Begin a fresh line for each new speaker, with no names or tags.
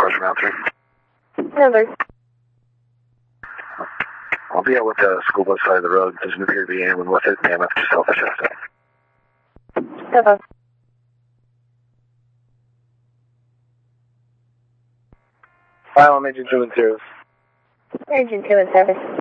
cars around 3.
Number.
I'll be out with the school bus side of the road. Doesn't appear to be anyone with it. Ma'am, just self chest out.
Number.
File on Agent 2 and 0.
Agent 2 and service.